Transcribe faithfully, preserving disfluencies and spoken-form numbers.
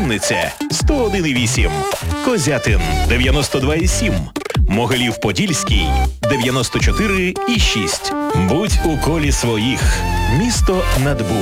Вінниця сто один і вісім, Козятин дев'яносто два і сім, Могилів-Подільський дев'яносто чотири і шість. Будь у колі своїх. Місто над Богом.